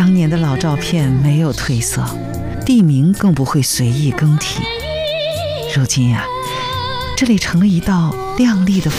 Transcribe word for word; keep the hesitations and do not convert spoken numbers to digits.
当年的老照片没有褪色，地名更不会随意更替。如今呀、啊，这里成了一道亮丽的